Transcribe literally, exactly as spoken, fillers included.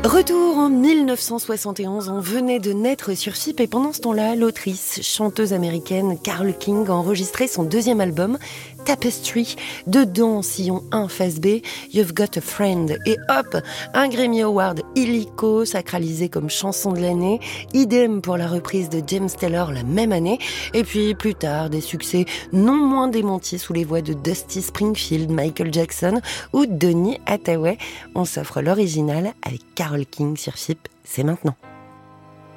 Retour en mille neuf cent soixante et onze, on venait de naître sur F I P et pendant ce temps-là, l'autrice, chanteuse américaine Carole King a enregistré son deuxième album, Tapestry. Dedans, sillon un, face B, You've Got a Friend. Et hop, un Grammy Award illico, sacralisé comme chanson de l'année. Idem pour la reprise de James Taylor la même année. Et puis plus tard, des succès non moins démentis sous les voix de Dusty Springfield, Michael Jackson ou Donny Hathaway. On s'offre l'original avec Carole King sur F I P, c'est maintenant.